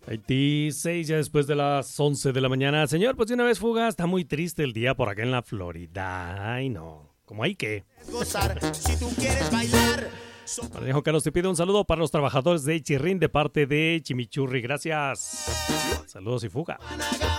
26 ya después de las 11 de la mañana. Señor, pues de una vez fuga, está muy triste el día por acá en la Florida. Ay, no. ¿Cómo hay que? Si tú quieres bailar. Manejo Carlos te pide un saludo para los trabajadores de Chirrín de parte de Chimichurri. Gracias. Saludos y fuga.